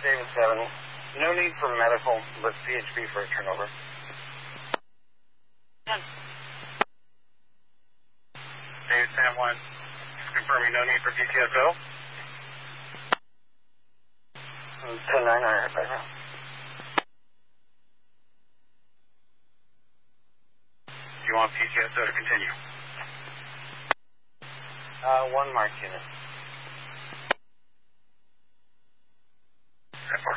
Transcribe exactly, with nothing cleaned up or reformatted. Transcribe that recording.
David seven. No need for medical, but C H P for a turnover. David Sam one. Confirming no need for P T S O. ten nine, I heard right now. Do you want P T S O to continue? Uh, one mark unit. ten four.